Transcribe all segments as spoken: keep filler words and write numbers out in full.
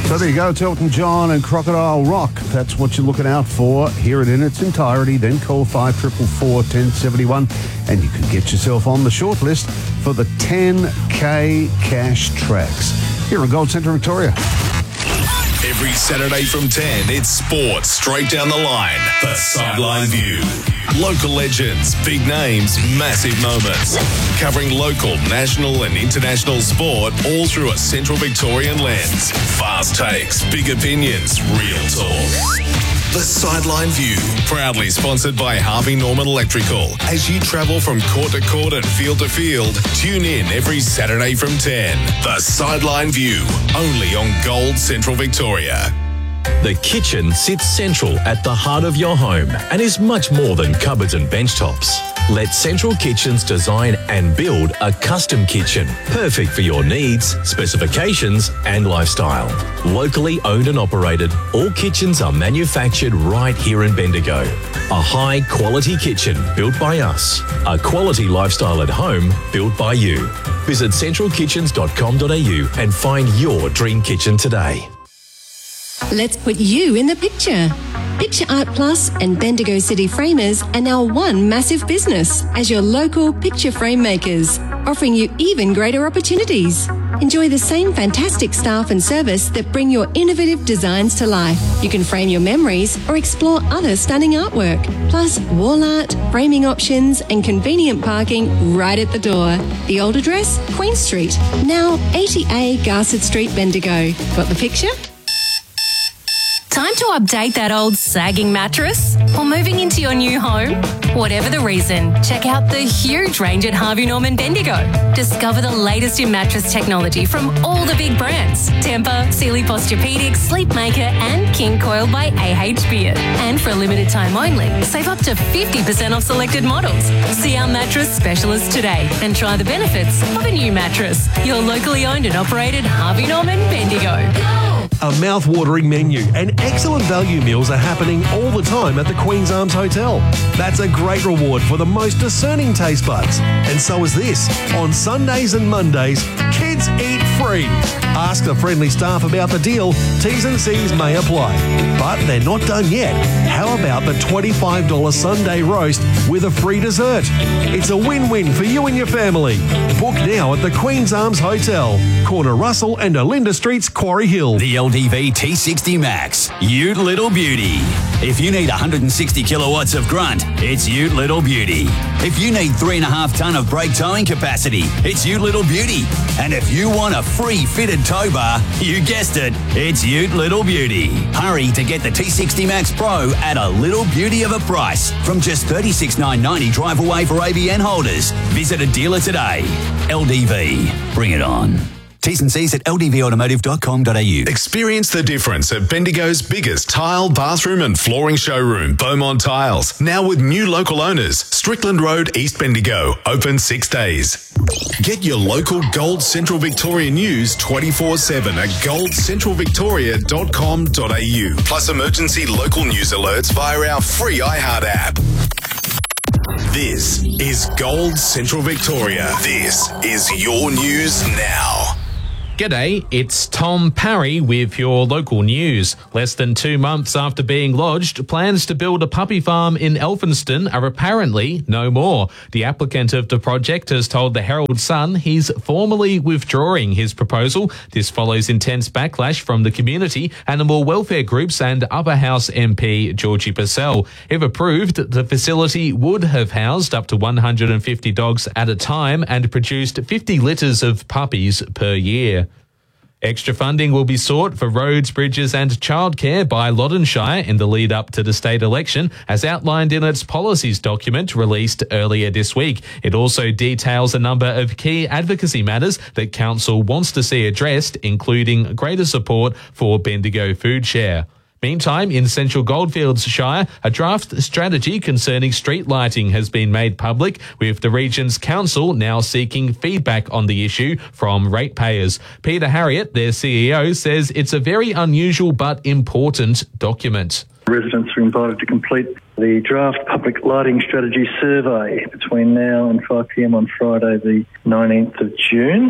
So there you go, it's Elton John and Crocodile Rock. That's what you're looking out for. Hear it in its entirety, then call five four four four, one zero seven one and you can get yourself on the shortlist for the ten K cash tracks here in Gold Centre, Victoria. Every Saturday from ten, it's sports straight down the line. The Sideline View. Local legends, big names, massive moments. Covering local, national and international sport all through a Central Victorian lens. Fast takes, big opinions, real talk. The Sideline View, proudly sponsored by Harvey Norman Electrical. As you travel from court to court and field to field, tune in every Saturday from ten. The Sideline View, only on Gold Central Victoria. The kitchen sits central at the heart of your home and is much more than cupboards and bench tops. Let Central Kitchens design and build a custom kitchen, perfect for your needs, specifications and lifestyle. Locally owned and operated, all kitchens are manufactured right here in Bendigo. A high quality kitchen built by us. A quality lifestyle at home built by you. Visit central kitchens dot com dot a u and find your dream kitchen today. Let's put you in the picture. Picture Art Plus and Bendigo City Framers are now one massive business as your local picture frame makers, offering you even greater opportunities. Enjoy the same fantastic staff and service that bring your innovative designs to life. You can frame your memories or explore other stunning artwork, plus wall art, framing options and convenient parking right at the door. The old address, Queen Street, now eighty A Garsett Street, Bendigo. Got the picture? Time to update that old sagging mattress? Or moving into your new home? Whatever the reason, check out the huge range at Harvey Norman Bendigo. Discover the latest in mattress technology from all the big brands. Tempur, Sealy Posturepedic, Sleepmaker and King Coil by A H Beard. And for a limited time only, save up to fifty percent off selected models. See our mattress specialist today and try the benefits of a new mattress. Your locally owned and operated Harvey Norman Bendigo. A mouth-watering menu and excellent value meals are happening all the time at the Queen's Arms Hotel. That's a great reward for the most discerning taste buds. And so is this. On Sundays and Mondays, kids eat free. Ask the friendly staff about the deal. T's and C's may apply. But they're not done yet. How about the twenty-five dollars Sunday roast with a free dessert? It's a win-win for you and your family. Book now at the Queen's Arms Hotel, corner Russell and Olinda Streets, Quarry Hill. The L D V T sixty Max, Ute Little Beauty. If you need one hundred sixty kilowatts of grunt, it's Ute Little Beauty. If you need three and a half tonne of brake towing capacity, it's Ute Little Beauty. And if you want a free fitted tow bar, you guessed it, it's Ute Little Beauty. Hurry to get the T sixty Max Pro at a little beauty of a price from just thirty-six thousand nine hundred ninety drive away for A B N holders. Visit a dealer today. L D V, bring it on. T's and C's at l d v automotive dot com dot a u. Experience the difference at Bendigo's biggest tile, bathroom and flooring showroom, Beaumont Tiles. Now with new local owners, Strickland Road, East Bendigo, open six days. Get your local Gold Central Victoria news twenty-four seven at gold central victoria dot com dot a u. Plus emergency local news alerts via our free iHeart app. This is Gold Central Victoria. This is your news now. G'day, it's Tom Parry with your local news. Less than two months after being lodged, plans to build a puppy farm in Elphinston are apparently no more. The applicant of the project has told the Herald Sun he's formally withdrawing his proposal. This follows intense backlash from the community, animal welfare groups and Upper House M P Georgie Purcell. If approved, the facility would have housed up to one hundred fifty dogs at a time and produced fifty litters of puppies per year. Extra funding will be sought for roads, bridges and childcare by Loddon Shire in the lead up to the state election, as outlined in its policies document released earlier this week. It also details a number of key advocacy matters that Council wants to see addressed, including greater support for Bendigo Food Share. Meantime, in Central Goldfields Shire, a draft strategy concerning street lighting has been made public, with the region's council now seeking feedback on the issue from ratepayers. Peter Harriott, their C E O, says it's a very unusual but important document. Residents are invited to complete the draft public lighting strategy survey between now and five p m on Friday the nineteenth of June.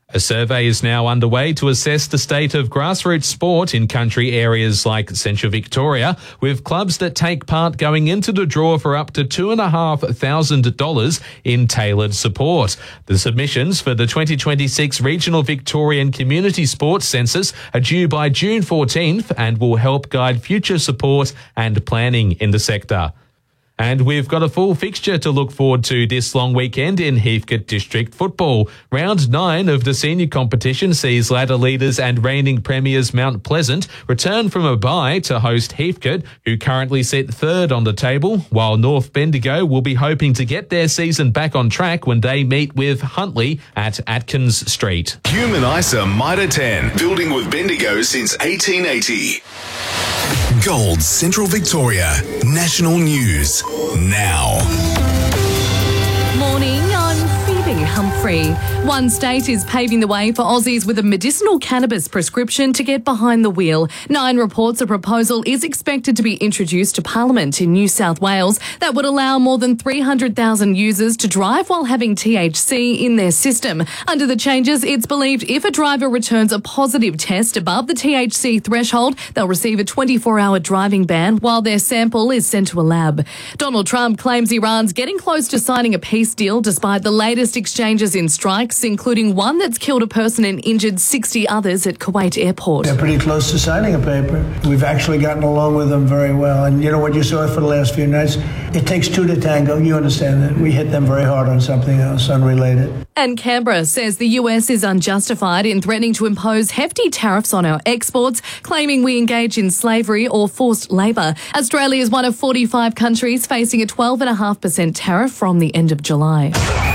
A survey is now underway to assess the state of grassroots sport in country areas like Central Victoria, with clubs that take part going into the draw for up to two thousand five hundred dollars in tailored support. The submissions for the twenty twenty-six Regional Victorian Community Sports Census are due by June fourteenth and will help guide future support and planning in the sector. And we've got a full fixture to look forward to this long weekend in Heathcote District football. Round nine of the senior competition sees ladder leaders and reigning premiers Mount Pleasant return from a bye to host Heathcote, who currently sit third on the table, while North Bendigo will be hoping to get their season back on track when they meet with Huntley at Atkins Street. Human ISA Mitre ten, building with Bendigo since eighteen eighty. Gold Central Victoria, national news now. Morning, I'm Phoebe Humphrey. One state is paving the way for Aussies with a medicinal cannabis prescription to get behind the wheel. Nine reports a proposal is expected to be introduced to Parliament in New South Wales that would allow more than three hundred thousand users to drive while having T H C in their system. Under the changes, it's believed if a driver returns a positive test above the T H C threshold, they'll receive a twenty-four hour driving ban while their sample is sent to a lab. Donald Trump claims Iran's getting close to signing a peace deal despite the latest exchanges in strikes, including one that's killed a person and injured sixty others at Kuwait airport. They're pretty close to signing a paper. We've actually gotten along with them very well. And you know what you saw for the last few nights? It takes two to tango. You understand that. We hit them very hard on something else, unrelated. And Canberra says the U S is unjustified in threatening to impose hefty tariffs on our exports, claiming we engage in slavery or forced labour. Australia is one of forty-five countries facing a twelve point five percent tariff from the end of July.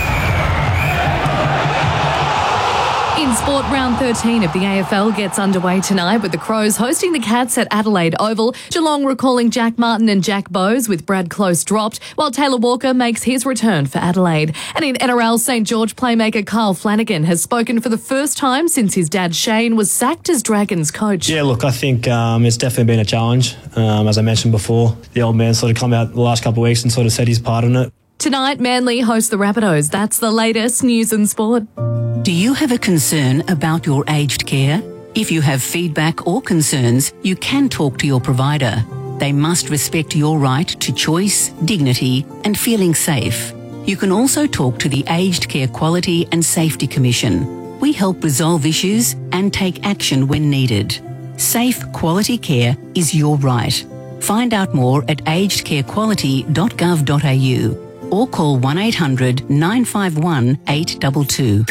In sport, round thirteen of the A F L gets underway tonight with the Crows hosting the Cats at Adelaide Oval. Geelong recalling Jack Martin and Jack Bowes with Brad Close dropped, while Taylor Walker makes his return for Adelaide. And in N R L, St George playmaker Kyle Flanagan has spoken for the first time since his dad Shane was sacked as Dragons coach. Yeah, look, I think um, it's definitely been a challenge. Um, as I mentioned before, the old man sort of come out the last couple of weeks and sort of said his part in it. Tonight, Manly hosts the Rabbitohs. That's the latest news and sport. Do you have a concern about your aged care? If you have feedback or concerns, you can talk to your provider. They must respect your right to choice, dignity, and feeling safe. You can also talk to the Aged Care Quality and Safety Commission. We help resolve issues and take action when needed. Safe, quality care is your right. Find out more at aged care quality dot gov dot a u or call one eight hundred nine five one eight two two.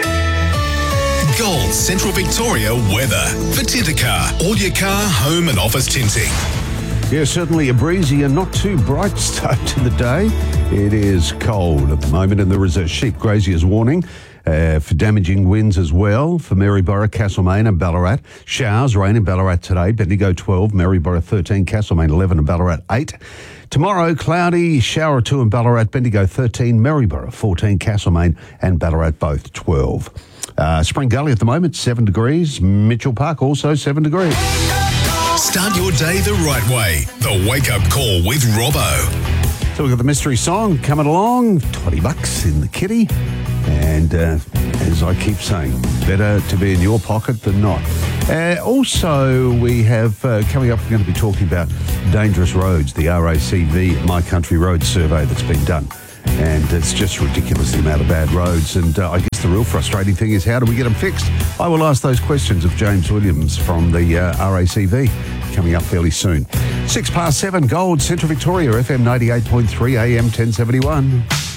Gold Central Victoria weather for Tintercar. All your car, home and office tinting. Yeah, certainly a breezy and not too bright start to the day. It is cold at the moment and there is a sheep grazier's warning uh, for damaging winds as well for Maryborough, Castlemaine and Ballarat. Showers, rain in Ballarat today. Bendigo twelve, Maryborough thirteen, Castlemaine eleven and Ballarat eight. Tomorrow, cloudy, shower or two in Ballarat, Bendigo thirteen, Maryborough fourteen, Castlemaine and Ballarat both twelve. Uh, Spring Gully at the moment, seven degrees. Mitchell Park also seven degrees. Start your day the right way. The Wake Up Call with Robbo. So we've got the mystery song coming along, twenty bucks in the kitty. And uh, as I keep saying, better to be in your pocket than not. Uh, also, we have, uh, coming up, we're going to be talking about dangerous roads, the R A C V My Country Roads survey that's been done. And it's just ridiculous, the amount of bad roads. And uh, I guess the real frustrating thing is, how do we get them fixed? I will ask those questions of James Williams from the uh, R A C V coming up fairly soon. Six past seven, Gold, Central Victoria, F M ninety-eight point three, A M ten seventy-one.